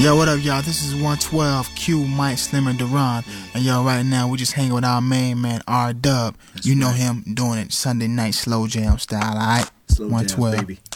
Yo, what up, y'all? This is 112 Q, Mike, Slim, and Duran. And yo, right now we just hanging with our main man R Dub. You know him doing it Sunday night slow jam style, alright? Slow jams, 112. baby.